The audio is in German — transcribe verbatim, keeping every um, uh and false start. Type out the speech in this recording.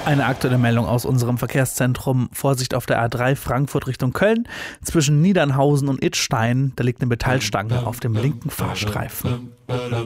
Eine aktuelle Meldung aus unserem Verkehrszentrum. Vorsicht auf der A drei Frankfurt Richtung Köln. Zwischen Niedernhausen und Idstein, da liegt eine Metallstange auf dem linken Fahrstreifen.